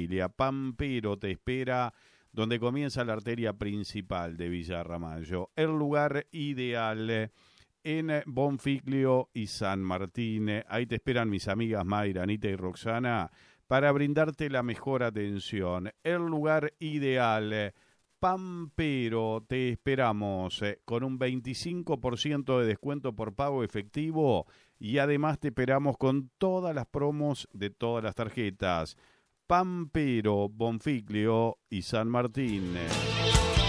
familia. Pampero te espera donde comienza la arteria principal de Villa Ramallo. El lugar ideal en Bonfiglio y San Martín. Ahí te esperan mis amigas Mayra, Anita y Roxana para brindarte la mejor atención. El lugar ideal, Pampero, te esperamos con un 25% de descuento por pago efectivo y además te esperamos con todas las promos de todas las tarjetas. Pampero, Bonfiglio y San Martín.